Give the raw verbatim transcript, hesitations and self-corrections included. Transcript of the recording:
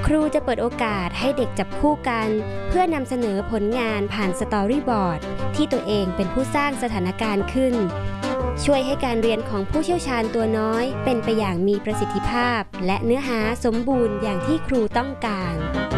ครูจะเปิดโอกาสให้เด็กจับคู่กันเพื่อนำเสนอผลงานผ่านสตอรี่บอร์ดที่ตัวเองเป็นผู้สร้างสถานการณ์ขึ้นช่วยให้การเรียนของผู้เชี่ยวชาญตัวน้อยเป็นไปอย่างมีประสิทธิภาพและเนื้อหาสมบูรณ์อย่างที่ครูต้องการ